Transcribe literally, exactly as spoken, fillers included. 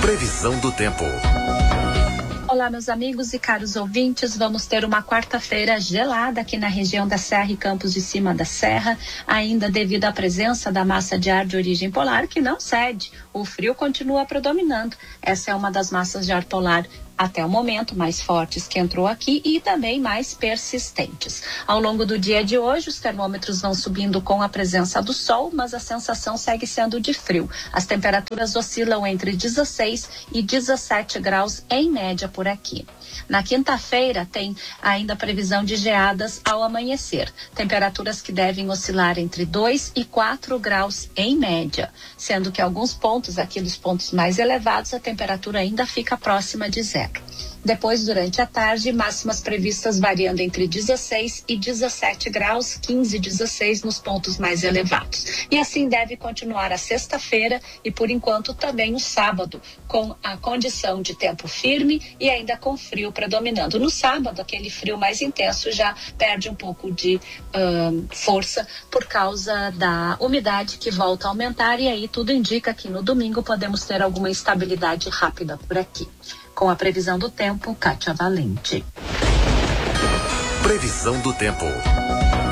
Previsão do tempo. Olá, meus amigos e caros ouvintes, vamos ter uma quarta-feira gelada aqui na região da Serra e Campos de Cima da Serra, ainda devido à presença da massa de ar de origem polar que não cede. O frio continua predominando. Essa é uma das massas de ar polar até o momento mais fortes que entrou aqui e também mais persistentes. Ao longo do dia de hoje, os termômetros vão subindo com a presença do sol, mas a sensação segue sendo de frio. As temperaturas oscilam entre dezesseis e dezessete graus em média por aqui. Na quinta-feira tem ainda previsão de geadas ao amanhecer. Temperaturas que devem oscilar entre dois e quatro graus em média, sendo que alguns pontos aqui dos pontos mais elevados a temperatura ainda fica próxima de zero. Depois, durante a tarde, máximas previstas variando entre dezesseis e dezessete graus, quinze e dezesseis nos pontos mais elevados. E assim deve continuar a sexta-feira e, por enquanto, também o sábado, com a condição de tempo firme e ainda com frio predominando. No sábado, aquele frio mais intenso já perde um pouco de uh, força por causa da umidade que volta a aumentar, e aí tudo indica que no domingo podemos ter alguma instabilidade rápida por aqui. Com a previsão do tempo, Kátia Valente. Previsão do tempo.